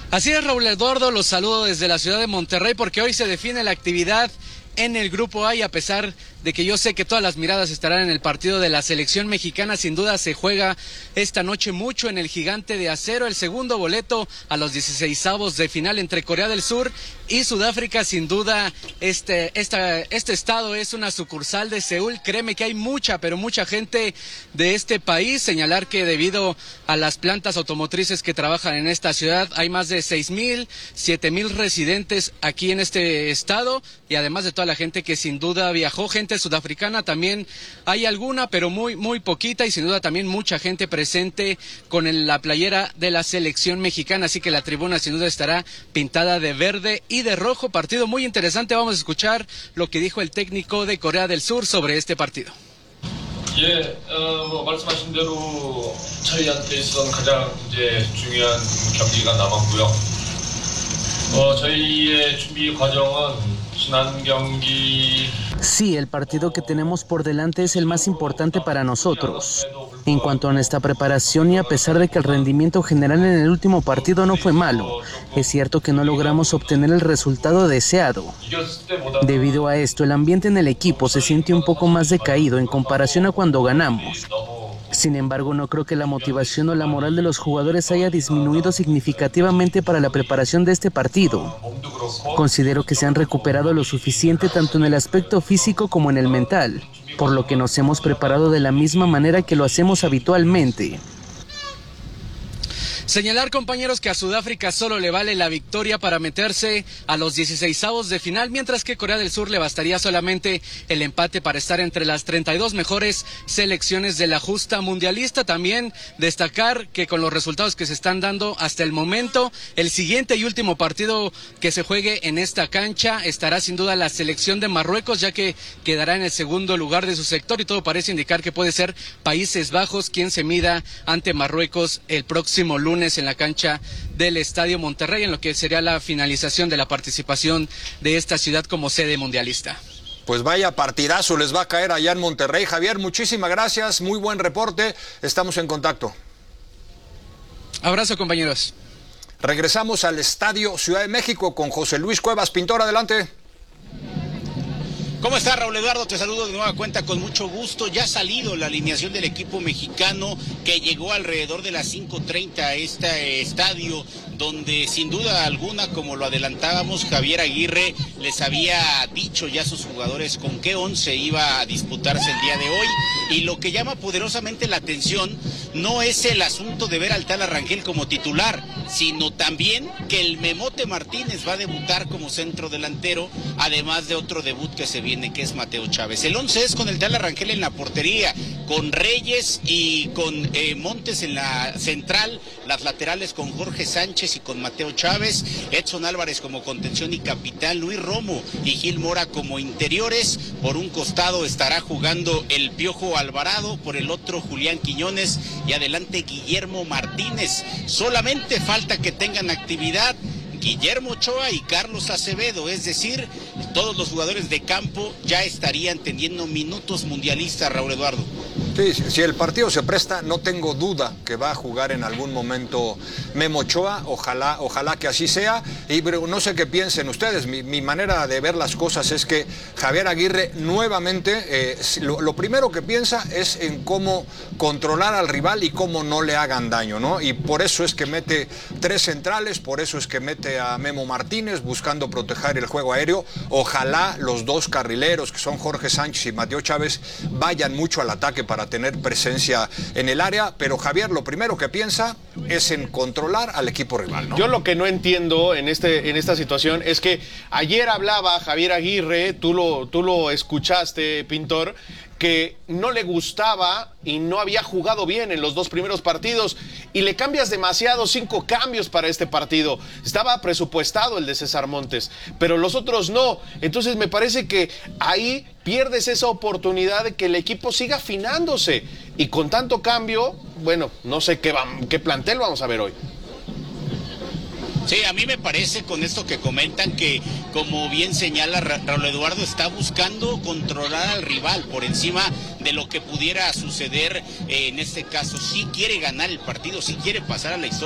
Así es, Raúl Eduardo, los saludo desde la ciudad de Monterrey porque hoy se define la actividad en el Grupo A y a pesar de que yo sé que todas las miradas estarán en el partido de la selección mexicana, sin duda se juega esta noche mucho en el Gigante de Acero, el segundo boleto a los 16avos de final entre Corea del Sur y Sudáfrica. Sin duda este estado es una sucursal de Seúl, créeme que hay mucha, pero mucha gente de este país. Señalar que debido a las plantas automotrices que trabajan en esta ciudad, hay más de 6,000, 7,000 residentes aquí en este estado y además de toda la gente que sin duda viajó, gente sudafricana también hay alguna, pero muy poquita y sin duda también mucha gente presente con la playera de la selección mexicana, así que la tribuna sin duda estará pintada de verde y de rojo. Partido muy interesante, vamos a escuchar lo que dijo el técnico de Corea del Sur sobre este partido. 말씀하신 대로 저희한테 있어서는 가장 이제 중요한 경기가 남았고요. 저희의 준비 과정은 지난 경기. Sí, el partido que tenemos por delante es el más importante para nosotros. En cuanto a nuestra preparación y a pesar de que el rendimiento general en el último partido no fue malo, es cierto que no logramos obtener el resultado deseado. Debido a esto, el ambiente en el equipo se siente un poco más decaído en comparación a cuando ganamos. Sin embargo, no creo que la motivación o la moral de los jugadores haya disminuido significativamente para la preparación de este partido. Considero que se han recuperado lo suficiente tanto en el aspecto físico como en el mental, por lo que nos hemos preparado de la misma manera que lo hacemos habitualmente. Señalar, compañeros, que a Sudáfrica solo le vale la victoria para meterse a los 16avos de final, mientras que Corea del Sur le bastaría solamente el empate para estar entre las 32 mejores selecciones de la justa mundialista. También destacar que con los resultados que se están dando hasta el momento, el siguiente y último partido que se juegue en esta cancha estará sin duda la selección de Marruecos, ya que quedará en el segundo lugar de su sector y todo parece indicar que puede ser Países Bajos quien se mida ante Marruecos el próximo lunes en la cancha del Estadio Monterrey, en lo que sería la finalización de la participación de esta ciudad como sede mundialista. Pues vaya partidazo les va a caer allá en Monterrey. Javier, muchísimas gracias, muy buen reporte, estamos en contacto. Abrazo, compañeros. Regresamos al Estadio Ciudad de México con José Luis Cuevas. Pintor, adelante. ¿Cómo estás, Raúl Eduardo? Te saludo de nueva cuenta con mucho gusto. Ya ha salido la alineación del equipo mexicano que llegó alrededor de las 5:30 a este estadio, donde sin duda alguna, como lo adelantábamos, Javier Aguirre les había dicho ya a sus jugadores con qué 11 iba a disputarse el día de hoy. Y lo que llama poderosamente la atención no es el asunto de ver al Tala Rangel como titular, sino también que el Memote Martínez va a debutar como centro delantero, además de otro debut que se viene, que es Mateo Chávez. El 11 es con el Tala Rangel en la portería, con Reyes y con Montes en la central, las laterales con Jorge Sánchez y con Mateo Chávez, Edson Álvarez como contención y capitán, Luis Romo y Gil Mora como interiores. Por un costado estará jugando el Piojo Alvarado, por el otro Julián Quiñones y adelante Guillermo Martínez. Solamente falta que tengan actividad Guillermo Ochoa y Carlos Acevedo, es decir, todos los jugadores de campo ya estarían teniendo minutos mundialistas, Raúl Eduardo. Sí, si el partido se presta, no tengo duda que va a jugar en algún momento Memo Ochoa, ojalá que así sea, y pero no sé qué piensen ustedes. Mi manera de ver las cosas es que Javier Aguirre nuevamente, lo primero que piensa es en cómo controlar al rival y cómo no le hagan daño, ¿no? Y por eso es que mete 3 centrales, por eso es que mete a Memo Martínez buscando proteger el juego aéreo. Ojalá los 2 carrileros, que son Jorge Sánchez y Mateo Chávez, vayan mucho al ataque para tener presencia en el área, pero Javier lo primero que piensa es en controlar al equipo rival, ¿no? Yo lo que no entiendo en esta situación es que ayer hablaba Javier Aguirre, tú lo escuchaste, Pintor, que no le gustaba y no había jugado bien en los 2 primeros partidos y le cambias demasiado, 5 cambios para este partido. Estaba presupuestado el de César Montes, pero los otros no. Entonces me parece que ahí pierdes esa oportunidad de que el equipo siga afinándose y con tanto cambio, bueno, no sé qué plantel vamos a ver hoy. Sí, a mí me parece con esto que comentan que, como bien señala Raúl Eduardo, está buscando controlar al rival por encima de lo que pudiera suceder en este caso. Sí quiere ganar el partido, sí quiere pasar a la historia.